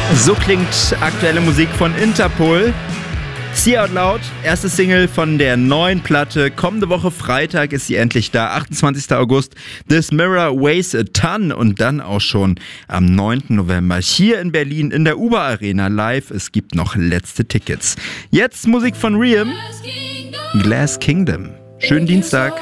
So klingt aktuelle Musik von Interpol. See Out Loud, erste Single von der neuen Platte. Kommende Woche Freitag ist sie endlich da, 28. August. This Mirror Weighs a Ton und dann auch schon am 9. November hier in Berlin in der Uber Arena live. Es gibt noch letzte Tickets. Jetzt Musik von Riem, Glass Kingdom. Schönen Dienstag.